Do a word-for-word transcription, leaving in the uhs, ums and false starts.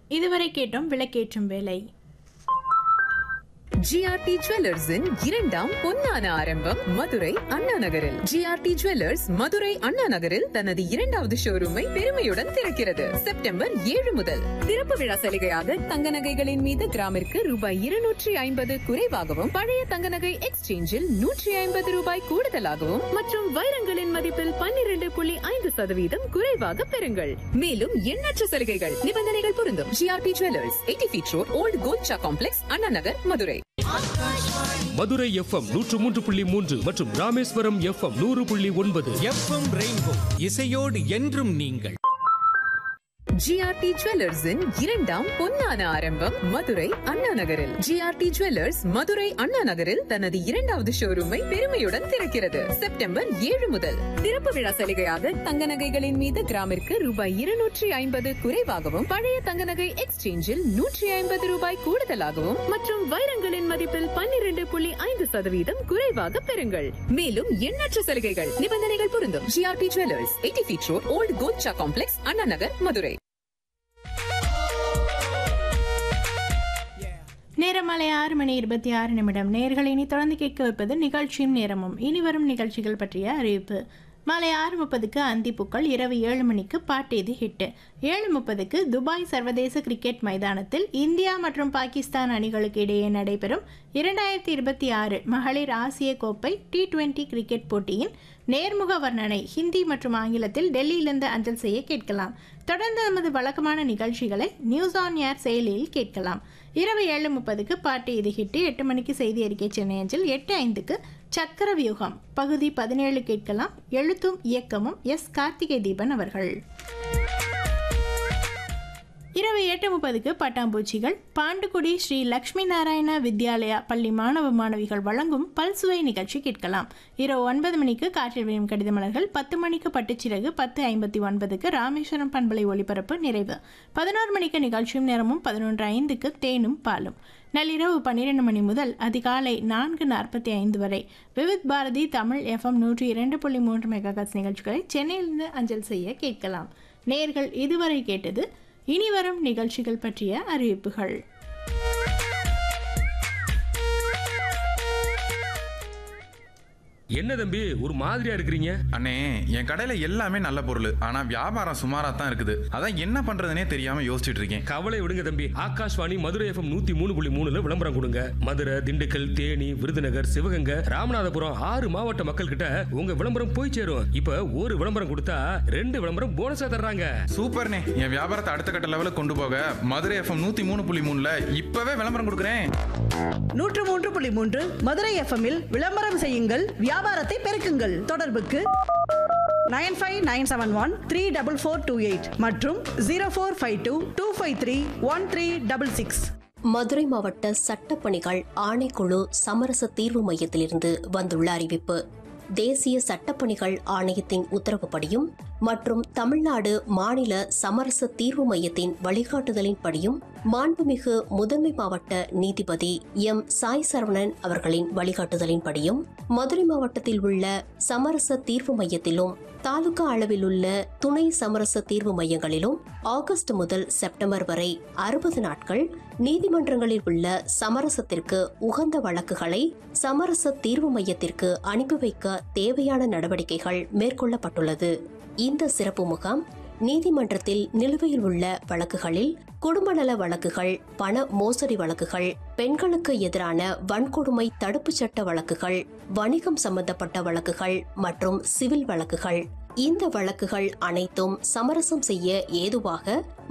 இதுவரை கேட்டோம் விளக்கேற்றும் வேலை. ஜிஆர்டி ஜுவல்லர்ஸின் இரண்டாம் பொன்னான ஆரம்பம் மதுரை அண்ணா நகரில். ஜிஆர்டி ஜுவல்லர்ஸ் மதுரை அண்ணா நகரில் தனது இரண்டாவது ஷோரூமை பெருமையுடன் திறக்கிறது. செப்டம்பர் ஏழு முதல் திறப்பு விழா சலுகையாக தங்க நகைகளின் மீது கிராமிற்கு ரூபாய் இருநூற்றி ஐம்பது குறைவாகவும், பழைய தங்க நகை எக்ஸ்சேஞ்சில் நூற்றி ஐம்பது ரூபாய் கூடுதலாகவும் மற்றும் வைரங்களின் மதிப்பில் பன்னிரண்டு புள்ளி ஐந்து சதவீதம் குறைவாக பெறுங்கள். மேலும் எண்ணற்ற சலுகைகள், நிபந்தனைகள் பொருந்தும். GRT jewellers, eighty feet road, volt Golcha complex, Anna Nagar, Madurai. Madurai FM நூற்று மூன்று புள்ளி மூன்று மற்றும் ராமேஸ்வரம் எஃப்எம் நூறு புள்ளி ஒன்பது. எஃப்எம் ரெயின்போ, இசையோடு என்றும் நீங்கள். ஜிஆர்டி ஜுவல்லர்ஸின் இரண்டாம் பொன்னான ஆரம்பம் மதுரை அண்ணா நகரில். ஜிஆர்டி ஜுவல்லர்ஸ் மதுரை அண்ணா நகரில் தனது இரண்டாவது ஷோரூமை பெருமையுடன் திறக்கிறது. செப்டம்பர் ஏழு முதல் திறப்பு விழா சலுகையாக தங்க நகைகளின் மீது கிராமிற்கு ரூபாய் இருநூற்றி ஐம்பது குறைவாகவும், பழைய தங்க நகை எக்ஸ்சேஞ்சில் நூற்றி ஐம்பது ரூபாய் கூடுதலாகவும் மற்றும் வைரங்களின் மதிப்பில் பன்னிரண்டு புள்ளி ஐந்து சதவீதம் குறைவாக பெறுங்கள். மேலும் எண்ணற்ற சலுகைகள், நிபந்தனைகள் பொருந்தும். GRT jewellers, eighty feet road, volt Golcha complex, Anna Nagar, Madurai. நேரம் மாலை ஆறு மணி இருபத்தி ஆறு நிமிடம். நேர்களை இனி தொடர்ந்து கேட்க வைப்பது நிகழ்ச்சியும் நேரமும். இனி வரும் நிகழ்ச்சிகள் பற்றிய அறிவிப்பு. மாலை ஆறு முப்பதுக்கு அந்திப்புக்கள், இரவு ஏழு மணிக்கு பாட்டேது ஹிட்டு, ஏழு முப்பதுக்கு துபாய் சர்வதேச கிரிக்கெட் மைதானத்தில் இந்தியா மற்றும் பாகிஸ்தான் அணிகளுக்கு இடையே நடைபெறும் இரண்டாயிரத்தி இருபத்தி ஆறு மகளிர் ஆசிய கோப்பை டி டுவெண்டி கிரிக்கெட் போட்டியின் நேர்முக வர்ணனை ஹிந்தி மற்றும் ஆங்கிலத்தில் டெல்லியிலிருந்து அஞ்சல் செய்ய கேட்கலாம். தொடர்ந்து நமது வழக்கமான நிகழ்ச்சிகளை நியூஸ் ஆன் ஏர் செயலியில் கேட்கலாம். இரவு ஏழு முப்பதுக்கு பாட்டு இது ஹிட்டு, எட்டு மணிக்கு செய்தி அறிக்கை சென்னை அஞ்சல், எட்டு ஐந்துக்கு சக்கர வியூகம் பகுதி பதினேழு கேட்கலாம். எழுத்தும் இயக்கமும் எஸ் கார்த்திகை தீபன் அவர்கள். இரவு எட்டு முப்பதுக்கு பட்டாம்பூச்சிகள், பாண்டுக்குடி ஸ்ரீ லக்ஷ்மி நாராயண வித்யாலயா பள்ளி மாணவ மாணவிகள் வழங்கும் பல்சுவை நிகழ்ச்சி கேட்கலாம். இரவு ஒன்பது மணிக்கு காற்றில் விழும் கடித மலர்கள், பத்து மணிக்கு பட்டுச்சிறகு, பத்து ஐம்பத்தி ஒன்பதுக்கு ராமேஸ்வரம் பண்பலை ஒளிபரப்பு நிறைவு. பதினோரு மணிக்கு நிகழ்ச்சியும் நேரமும், பதினொன்று ஐந்துக்கு தேனும் பாலும். நள்ளிரவு பன்னிரண்டு மணி முதல் அதிகாலை நான்கு நாற்பத்தி ஐந்து வரை விவித் பாரதி தமிழ் எஃப்எம் நூற்றி இரண்டு புள்ளி மூன்று மெகாஹெர்ட்ஸ் நிகழ்ச்சிகளை சென்னையிலிருந்து அஞ்சல் செய்ய கேட்கலாம். நேர்கள் இதுவரை கேட்டது இனி வரும் நிகழ்ச்சிகள் பற்றிய அறிவிப்புகள். என்ன தம்பி ஒரு மாதிரியா இருக்கிறீங்க? அண்ணே, என் கடையில எல்லாமே நல்ல பொருள், ஆனா வியாபாரம் சுமாரா தான் இருக்குது. அதான் என்ன பண்றதுனே தெரியாம யோசிச்சுட்டு இருக்கேன். கவலை விடுங்க தம்பி, ஆகாஷ்வாணி மதுரை எஃப்எம் நூத்தி மூணு புள்ளி மூணுல விளம்பரம் கொடுங்க. மதுரை, திண்டுக்கல், தேனி, விருதுநகர், சிவகங்கை, ராமநாதபுரம் ஆறு மாவட்ட மக்கள் கிட்ட உங்க விளம்பரம் போய் சேரும். இப்ப ஒரு விளம்பரம் கொடுத்தா ரெண்டு விளம்பரம் போனஸா தர்றாங்க. சூப்பர்ண்ணே, என் வியாபாரத்தை அடுத்த கட்ட லெவலுக்கு கொண்டு போக மதுரை எஃப்எம் நூத்தி மூணு புள்ளி மூணுல இப்பவே விளம்பரம் கொடுக்குறேன். நூற்று மூன்று புள்ளி மூன்று மதுரை எஃப்எம்மில் விளம்பரம் செய்யுங்கள், வியாபாரத்தை பெருக்குங்கள். தொடர்புக்கு nine five nine seven one three double four two eight மற்றும் zero four five two two five three one three double six. Madurai மாவட்ட சட்டப்பணிகள் ஆணைக்குழு சமரச தீர்வு மையத்திலிருந்து வந்துள்ள அறிவிப்பு. தேசிய சட்டப்பணிகள் ஆணையத்தின் உத்தரவுப்படியும் மற்றும் தமிழ்நாடு மாநில சமரச தீர்வு மையத்தின் வழிகாட்டுதலின்படியும் மாண்புமிகு முதன்மை மாவட்ட நீதிபதி எம் சாய் சரவணன் அவர்களின் வழிகாட்டுதலின்படியும் மதுரை மாவட்டத்தில் உள்ள சமரச தீர்வு மையத்திலும் தாலுகா அளவில் உள்ள துணை சமரச தீர்வு மையங்களிலும் ஆகஸ்ட் முதல் செப்டம்பர் வரை அறுபது நாட்கள் நீதிமன்றங்களில் உள்ள சமரசத்திற்கு உகந்த வழக்குகளை சமரச தீர்வு மையத்திற்கு அனுப்பி வைக்க தேவையான நடவடிக்கைகள் மேற்கொள்ளப்பட்டுள்ளது. இந்த சிறப்பு முகாம் நீதிமன்றத்தில் நிலுவையில் உள்ள வழக்குகளில் குடும்ப நல வழக்குகள், பண மோசடி வழக்குகள், பெண்களுக்கு எதிரான வன்கொடுமை தடுப்பு சட்ட வழக்குகள், வணிகம் சம்பந்தப்பட்ட வழக்குகள் மற்றும் சிவில் வழக்குகள். இந்த வழக்குகள் அனைத்தும் சமரசம் செய்ய ஏதுவாக